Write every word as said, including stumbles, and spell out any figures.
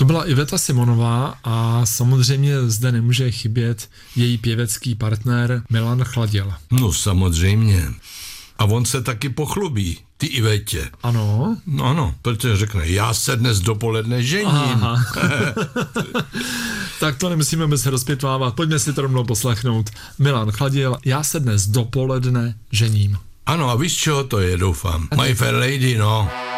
To byla Iveta Simonová a samozřejmě zde nemůže chybět její pěvecký partner Milan Chladil. No samozřejmě. A on se taky pochlubí, ty Ivetě. Ano? No ano, protože řekne, já se dnes dopoledne žením. Tak to nemusíme bez rozpětvávat, pojďme si to rovnou poslechnout. Milan Chladil, já se dnes dopoledne žením. Ano, a víš, čeho to je, doufám. My Fair Lady, no.